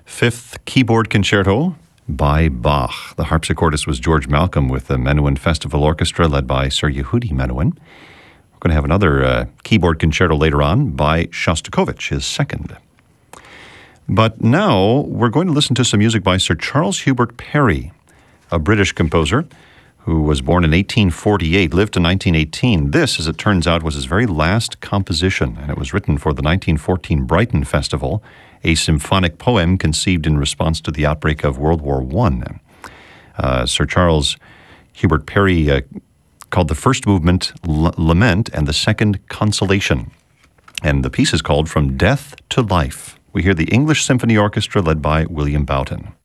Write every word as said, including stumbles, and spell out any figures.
Fifth Keyboard Concerto by Bach. The harpsichordist was George Malcolm with the Menuhin Festival Orchestra led by Sir Yehudi Menuhin. We're going to have another uh, keyboard concerto later on by Shostakovich, his second. But now we're going to listen to some music by Sir Charles Hubert Parry, a British composer who was born in eighteen forty-eight, lived to nineteen eighteen. This, as it turns out, was his very last composition, and it was written for the nineteen fourteen Brighton Festival, a symphonic poem conceived in response to the outbreak of World War One. Uh, Sir Charles Hubert Parry uh, called the first movement L- Lament and the second Consolation. And the piece is called From Death to Life. We hear the English Symphony Orchestra led by William Boughton.